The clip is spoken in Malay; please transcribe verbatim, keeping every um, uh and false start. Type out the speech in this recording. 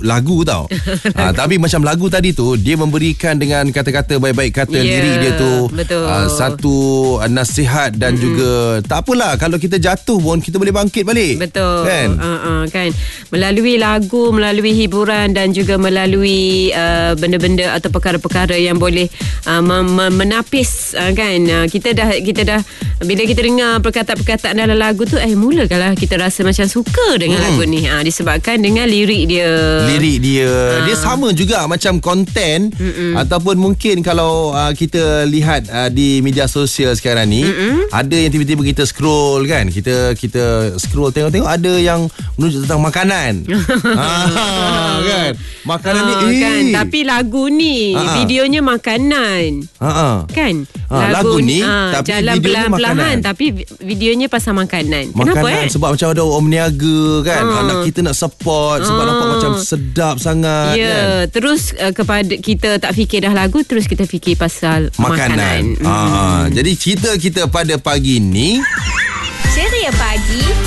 lagu tau. uh, Tapi macam lagu tadi tu, dia memberikan dengan kata-kata baik-baik, kata yeah, lirik dia tu uh, satu uh, nasihat dan mm-hmm. juga tak apalah, kalau kita jatuh pun kita boleh bangkit balik. Betul kan? Uh-uh, kan melalui lagu, melalui hiburan dan juga melalui uh, benda-benda atau perkara-perkara yang boleh uh, menapis uh, kan uh, kita dah kita dah bila kita dengar perkataan-perkataan dalam lagu tu, eh mulalah kita rasa macam suka dengan hmm. lagu ni uh, disebabkan dengan lirik dia. Lirik dia uh. dia sama juga macam konten. Mm-mm. Ataupun mungkin kalau uh, kita lihat uh, di media sosial sekarang ni, Mm-mm. ada yang tiba-tiba kita scroll kan, kita kita scroll tengok-tengok ada yang menunjuk tentang makanan. ah, kan makanan ah, ni kan eh. Tapi lagu ni ah. videonya makanan. Ah. Kan ah, lagu, lagu ni ah, tapi jalan perlahan-lahan tapi videonya pasal makanan. Makanan kenapa eh? Sebab macam ada orang berniaga kan, ah. anak kita nak support sebab ah. nampak macam sedap sangat. Ya, yeah. kan? Terus uh, kepada kita tak fikir dah lagu, terus kita fikir pasal makanan. Makanan. Ah. Hmm. Jadi cerita kita pada pagi ni, Ceria Pagi